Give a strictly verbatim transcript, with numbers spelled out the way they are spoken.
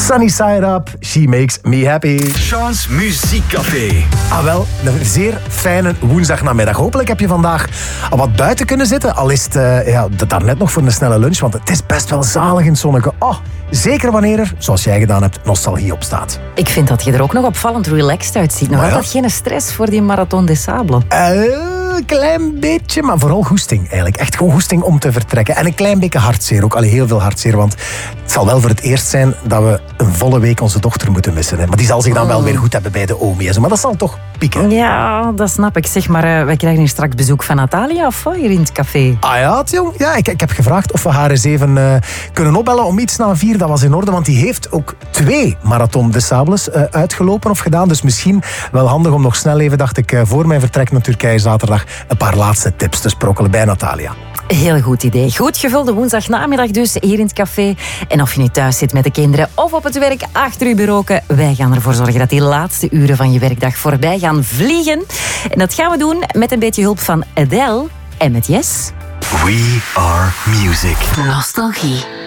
Sunny Side Up, She Makes Me Happy. Sean's Muziekcafé. Ah wel, een zeer fijne woensdagnamiddag. Hopelijk heb je vandaag al wat buiten kunnen zitten. Al is het uh, ja, daarnet nog voor een snelle lunch, want het is best wel zalig in het zonnetje. Oh, zeker wanneer er, zoals jij gedaan hebt, nostalgie op staat. Ik vind dat je er ook nog opvallend relaxed uitziet. Nog Oh ja? altijd geen stress voor die Marathon des Sables. Een klein beetje, maar vooral goesting eigenlijk. Echt gewoon goesting om te vertrekken. En een klein beetje hartzeer ook. Allee, heel veel hartzeer, want het zal wel voor het eerst zijn dat we een volle week onze dochter moeten missen. Hè. Maar die zal zich dan wel weer goed hebben bij de omi. Maar dat zal toch pieken. Ja, dat snap ik. Zeg maar, uh, wij krijgen hier straks bezoek van Natalia of wat, hier in het café? Ah ja, jong. Ja, ik, ik heb gevraagd of we haar eens even uh, kunnen opbellen om iets na vier. Dat was in orde, want die heeft ook twee Marathon des Sables uh, uitgelopen of gedaan. Dus misschien wel handig om nog snel even, dacht ik, uh, voor mijn vertrek naar Turkije zaterdag een paar laatste tips te sprokkelen bij Natalia. Heel goed idee. Goed gevulde woensdagnamiddag dus hier in het café. En of je nu thuis zit met de kinderen of op het werk achter je bureau, wij gaan ervoor zorgen dat die laatste uren van je werkdag voorbij gaan vliegen. En dat gaan we doen met een beetje hulp van Adele en met Yes. We are music. Nostalgie.